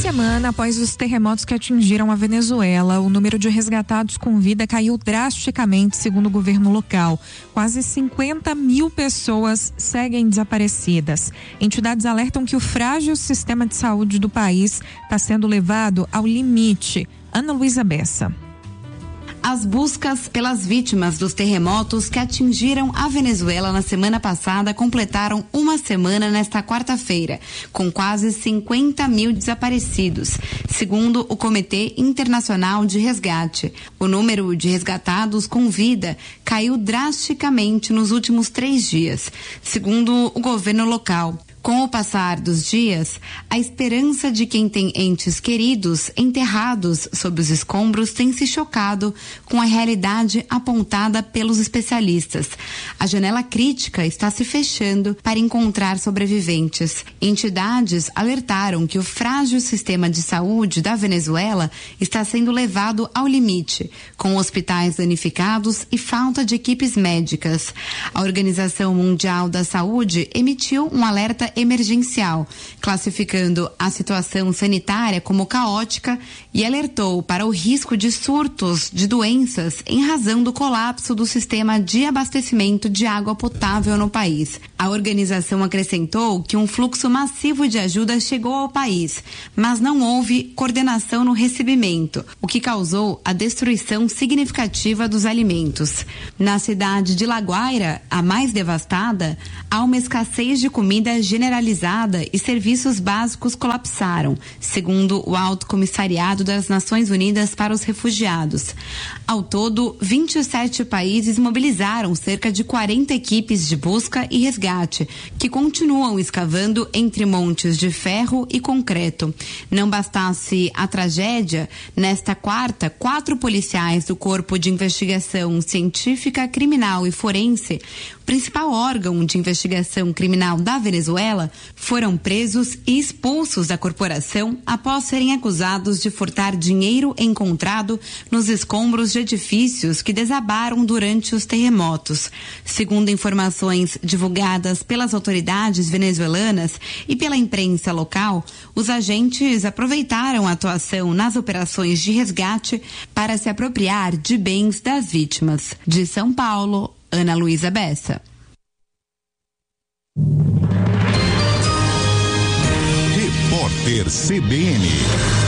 semana após os terremotos que atingiram a Venezuela, o número de resgatados com vida caiu drasticamente, segundo o governo local. Quase 50 mil pessoas seguem desaparecidas. Entidades alertam que o frágil sistema de saúde do país está sendo levado ao limite. Ana Luísa Bessa. As buscas pelas vítimas dos terremotos que atingiram a Venezuela na semana passada completaram uma semana nesta quarta-feira, com quase 50 mil desaparecidos, segundo o Comitê Internacional de Resgate. O número de resgatados com vida caiu drasticamente nos últimos 3 dias, segundo o governo local. Com o passar dos dias, a esperança de quem tem entes queridos enterrados sob os escombros tem se chocado com a realidade apontada pelos especialistas. A janela crítica está se fechando para encontrar sobreviventes. Entidades alertaram que o frágil sistema de saúde da Venezuela está sendo levado ao limite, com hospitais danificados e falta de equipes médicas. A Organização Mundial da Saúde emitiu um alerta emergencial, classificando a situação sanitária como caótica e alertou para o risco de surtos de doenças em razão do colapso do sistema de abastecimento de água potável no país. A organização acrescentou que um fluxo massivo de ajuda chegou ao país, mas não houve coordenação no recebimento, o que causou a destruição significativa dos alimentos. Na cidade de La Guaira, a mais devastada, há uma escassez de comida generalizada e serviços básicos colapsaram, segundo o Alto Comissariado das Nações Unidas para os Refugiados. Ao todo, 27 países mobilizaram cerca de 40 equipes de busca e resgate, que continuam escavando entre montes de ferro e concreto. Não bastasse a tragédia, nesta quarta, 4 policiais do Corpo de Investigação Científica, Criminal e Forense, principal órgão de investigação criminal da Venezuela, foram presos e expulsos da corporação após serem acusados de furtar dinheiro encontrado nos escombros de edifícios que desabaram durante os terremotos. Segundo informações divulgadas pelas autoridades venezuelanas e pela imprensa local, os agentes aproveitaram a atuação nas operações de resgate para se apropriar de bens das vítimas. De São Paulo, Ana Luísa Bessa. Repórter CBN.